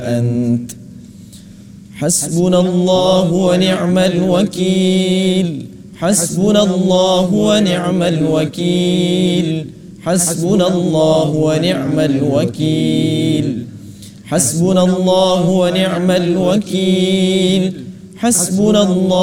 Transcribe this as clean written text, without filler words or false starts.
أنت. حسبنا الله ونعم الوكيل. حسبنا الله ونعم الوكيل. حسبنا الله ونعم الوكيل. حسبنا الله ونعم الوكيل. حسبنا الله